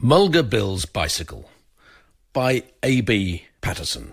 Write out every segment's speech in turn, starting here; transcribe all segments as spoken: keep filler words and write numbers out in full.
Mulga Bill's Bicycle by A B Patterson.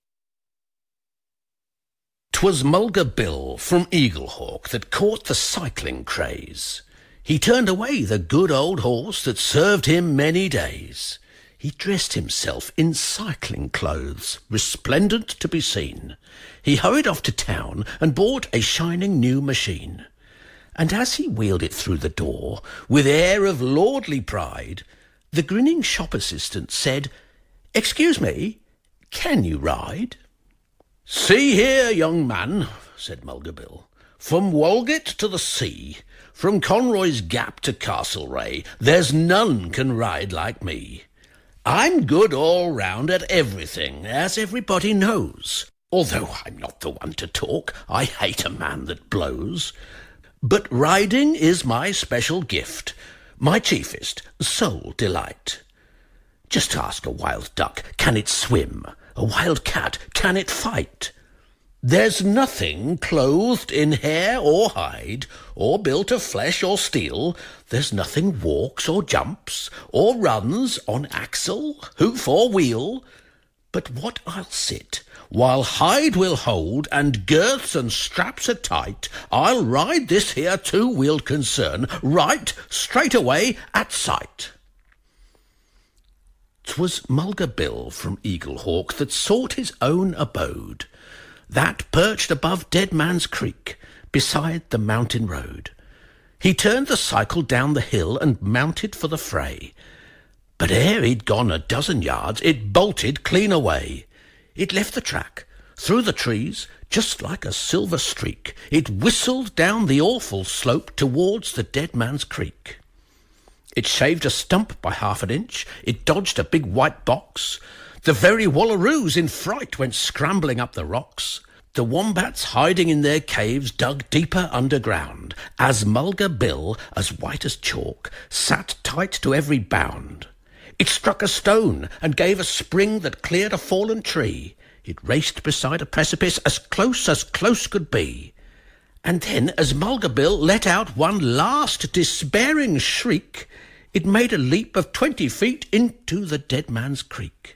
'Twas Mulga Bill from Eaglehawk that caught the cycling craze. He turned away the good old horse that served him many days. He dressed himself in cycling clothes, resplendent to be seen. He hurried off to town and bought a shining new machine. And as he wheeled it through the door, with air of lordly pride, the grinning shop assistant said, "Excuse me, can you ride?" "See here, young man," said Mulga Bill, "from Walgett to the sea, from Conroy's Gap to Castlereagh, there's none can ride like me. I'm good all round at everything, as everybody knows. Although I'm not the one to talk, I hate a man that blows. But riding is my special gift, my chiefest, sole delight. Just ask a wild duck, can it swim? A wild cat, can it fight? There's nothing clothed in hair or hide, or built of flesh or steel. There's nothing walks or jumps, or runs on axle, hoof or wheel. But what I'll sit, while hide will hold, and girths and straps are tight, I'll ride this here two-wheeled concern right straight away at sight." 'Twas Mulga Bill from Eaglehawk that sought his own abode, that perched above Dead Man's Creek, beside the mountain road. He turned the cycle down the hill and mounted for the fray. But ere he'd gone a dozen yards, it bolted clean away. It left the track, through the trees, just like a silver streak. It whistled down the awful slope towards the Dead Man's Creek. It shaved a stump by half an inch. It dodged a big white box. The very wallaroos in fright went scrambling up the rocks. The wombats hiding in their caves dug deeper underground, as Mulga Bill, as white as chalk, sat tight to every bound. It struck a stone and gave a spring that cleared a fallen tree. It raced beside a precipice as close as close could be. And then, as Mulga Bill let out one last despairing shriek, it made a leap of twenty feet into the Dead Man's Creek.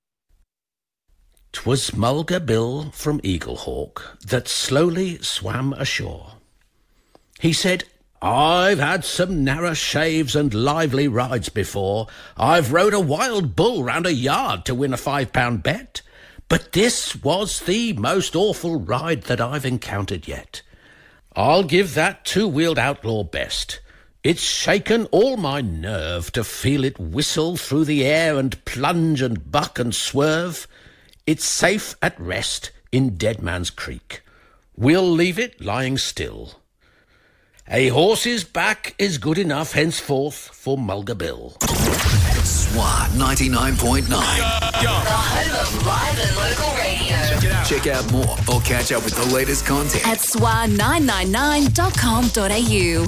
'Twas Mulga Bill from Eaglehawk that slowly swam ashore. He said, "I've had some narrow shaves and lively rides before. I've rode a wild bull round a yard to win a five-pound bet. But this was the most awful ride that I've encountered yet. I'll give that two-wheeled outlaw best. It's shaken all my nerve to feel it whistle through the air and plunge and buck and swerve. It's safe at rest in Dead Man's Creek. We'll leave it lying still. A horse's back is good enough henceforth for Mulga Bill." SWAT ninety-nine point nine. The home of live and local radio. Check it out. Check out more or catch up with the latest content at S W A nine nine nine dot com dot a u.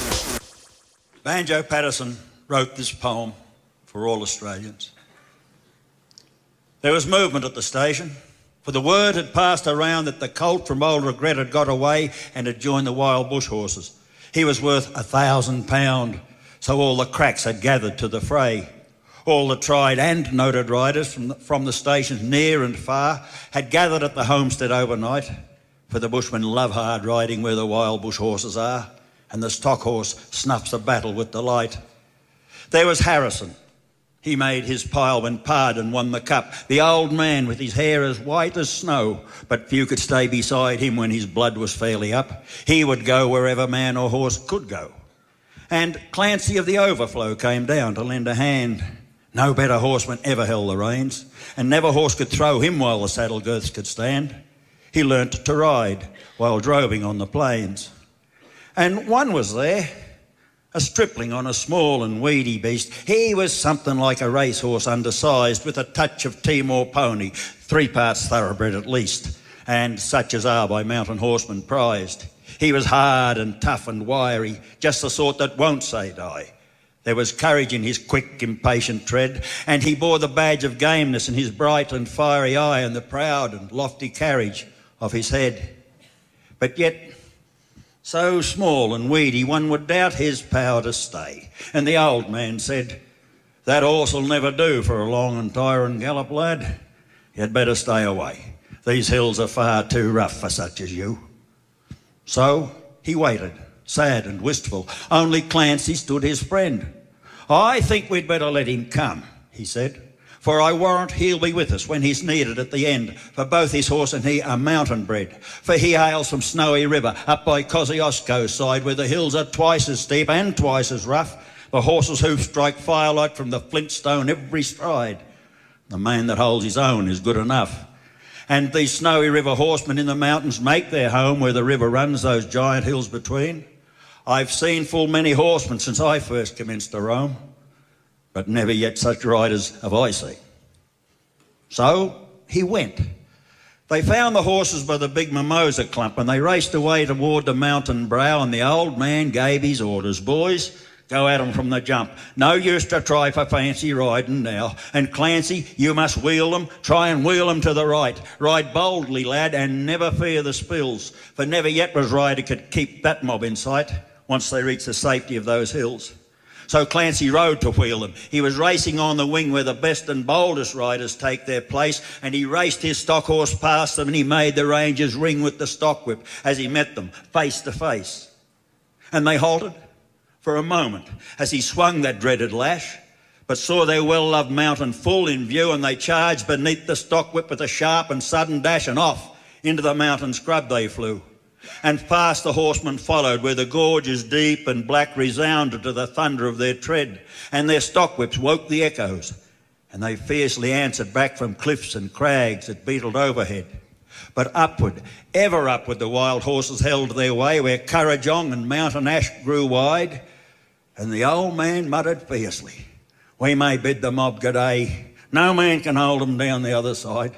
Banjo Patterson wrote this poem for all Australians. There was movement at the station, for the word had passed around that the colt from Old Regret had got away and had joined the wild bush horses. He was worth a thousand pound, so all the cracks had gathered to the fray. All the tried and noted riders from the, from the stations near and far had gathered at the homestead overnight, for the bushmen love hard riding where the wild bush horses are, and the stock horse snuffs a battle with delight. There was Harrison. He made his pile when Pardon won the cup. The old man with his hair as white as snow, but few could stay beside him when his blood was fairly up. He would go wherever man or horse could go. And Clancy of the Overflow came down to lend a hand. No better horseman ever held the reins, and never horse could throw him while the saddle girths could stand. He learnt to ride while droving on the plains. And one was there, a stripling on a small and weedy beast. He was something like a racehorse undersized, with a touch of Timor pony, three parts thoroughbred at least, and such as are by mountain horsemen prized. He was hard and tough and wiry, just the sort that won't say die. There was courage in his quick, impatient tread, and he bore the badge of gameness in his bright and fiery eye and the proud and lofty carriage of his head. But yet, so small and weedy, one would doubt his power to stay. And the old man said, That horse'll never do for a long and tiring gallop, lad. You'd better stay away. These hills are far too rough for such as you." So he waited, sad and wistful. Only Clancy stood his friend. "I think we'd better let him come," he said, "for I warrant he'll be with us when he's needed at the end, for both his horse and he are mountain bred. For he hails from Snowy River, up by Kosciuszko's side, where the hills are twice as steep and twice as rough. The horse's hoofs strike firelight from the flint stone every stride. The man that holds his own is good enough. And these Snowy River horsemen in the mountains make their home where the river runs those giant hills between. I've seen full many horsemen since I first commenced to roam, but never yet such riders have I seen." So he went. They found the horses by the big mimosa clump, and they raced away toward the mountain brow, and the old man gave his orders. "Boys, go at 'em from the jump. No use to try for fancy riding now. And Clancy, you must wheel them. Try and wheel them to the right. Ride boldly, lad, and never fear the spills, for never yet was rider could keep that mob in sight once they reached the safety of those hills." So Clancy rode to wheel them. He was racing on the wing where the best and boldest riders take their place, and he raced his stock horse past them, and he made the rangers ring with the stock whip as he met them face to face. And they halted for a moment as he swung that dreaded lash, but saw their well-loved mountain full in view, and they charged beneath the stock whip with a sharp and sudden dash, and off into the mountain scrub they flew. And fast the horsemen followed, where the gorges deep and black resounded to the thunder of their tread, and their stock whips woke the echoes, and they fiercely answered back from cliffs and crags that beetled overhead. But upward, ever upward, the wild horses held their way, where Currajong and Mountain Ash grew wide, and the old man muttered fiercely, "We may bid the mob good day, no man can hold them down the other side."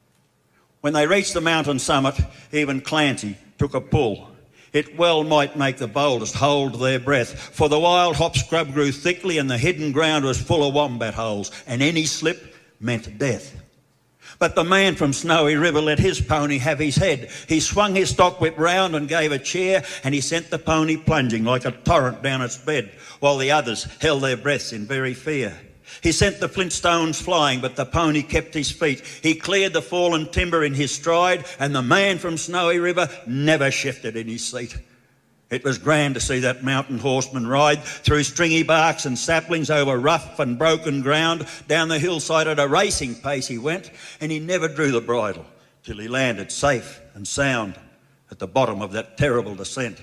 When they reached the mountain summit, even Clancy took a pull. It well might make the boldest hold their breath, for the wild hop scrub grew thickly, and the hidden ground was full of wombat holes, and any slip meant death. But the man from Snowy River let his pony have his head. He swung his stock whip round and gave a cheer, and he sent the pony plunging like a torrent down its bed, while the others held their breaths in very fear. He sent the flint stones flying, but the pony kept his feet. He cleared the fallen timber in his stride, and the man from Snowy River never shifted in his seat. It was grand to see that mountain horseman ride through stringy barks and saplings, over rough and broken ground. Down the hillside at a racing pace he went, and he never drew the bridle till he landed safe and sound at the bottom of that terrible descent.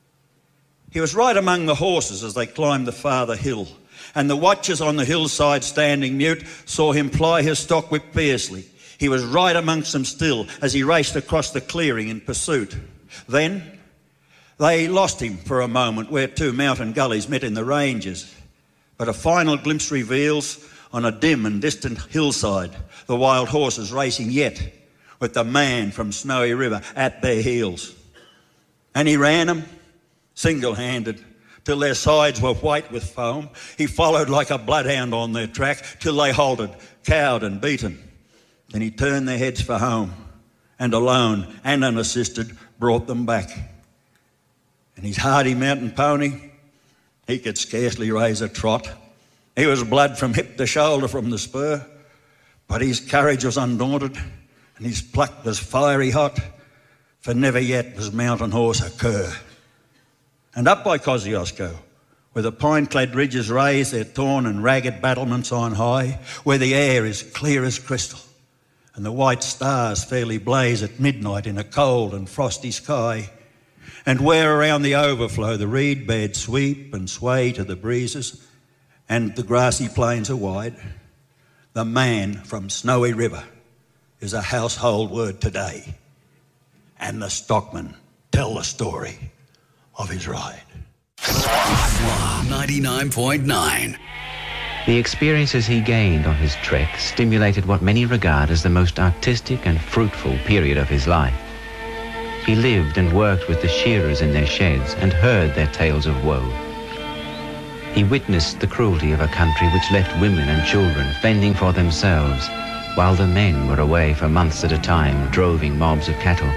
He was right among the horses as they climbed the farther hill, and the watchers on the hillside, standing mute, saw him ply his stock whip fiercely. He was right amongst them still as he raced across the clearing in pursuit. Then they lost him for a moment where two mountain gullies met in the ranges, but a final glimpse reveals on a dim and distant hillside the wild horses racing yet, with the man from Snowy River at their heels. And he ran them single-handed till their sides were white with foam. He followed like a bloodhound on their track till they halted, cowed and beaten. Then he turned their heads for home, and alone and unassisted brought them back. And his hardy mountain pony, he could scarcely raise a trot. He was blood from hip to shoulder from the spur, but his courage was undaunted, and his pluck was fiery hot, for never yet was mountain horse a cur. And up by Kosciuszko, where the pine-clad ridges raise their torn and ragged battlements on high, where the air is clear as crystal, and the white stars fairly blaze at midnight in a cold and frosty sky, and where around the overflow the reed beds sweep and sway to the breezes, and the grassy plains are wide, the man from Snowy River is a household word today, and the stockmen tell the story of his ride. ninety-nine point nine. The experiences he gained on his trek stimulated what many regard as the most artistic and fruitful period of his life. He lived and worked with the shearers in their sheds and heard their tales of woe. He witnessed the cruelty of a country which left women and children fending for themselves, while the men were away for months at a time, droving mobs of cattle.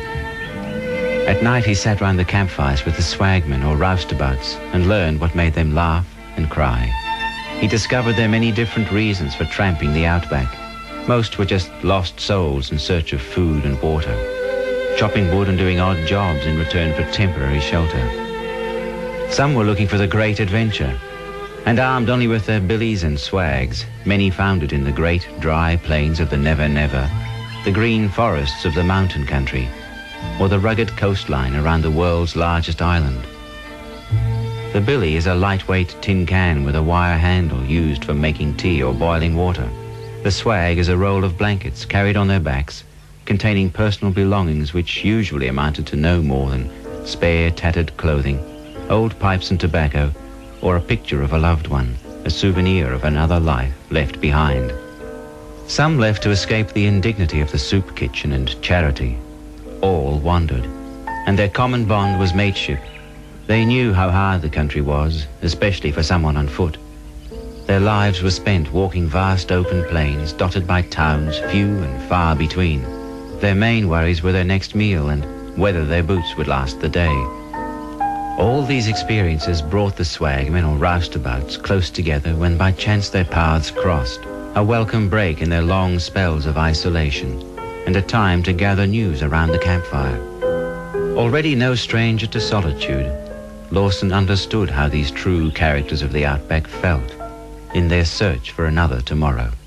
At night he sat round the campfires with the swagmen or roustabouts and learned what made them laugh and cry. he discovered their many different reasons for tramping the outback. Most were just lost souls in search of food and water, chopping wood and doing odd jobs in return for temporary shelter. Some were looking for the great adventure, and armed only with their billies and swags, many found it in the great dry plains of the Never Never, the green forests of the mountain country, or the rugged coastline around the world's largest island. The billy is a lightweight tin can with a wire handle used for making tea or boiling water. The swag is a roll of blankets carried on their backs, containing personal belongings which usually amounted to no more than spare tattered clothing, old pipes and tobacco, or a picture of a loved one, a souvenir of another life left behind. Some left to escape the indignity of the soup kitchen and charity. All wandered, and their common bond was mateship. They knew how hard the country was, especially for someone on foot. Their lives were spent walking vast open plains dotted by towns, few and far between. Their main worries were their next meal and whether their boots would last the day. All these experiences brought the swagmen or roustabouts close together when by chance their paths crossed, a welcome break in their long spells of isolation, and a time to gather news around the campfire. Already no stranger to solitude, Lawson understood how these true characters of the outback felt in their search for another tomorrow.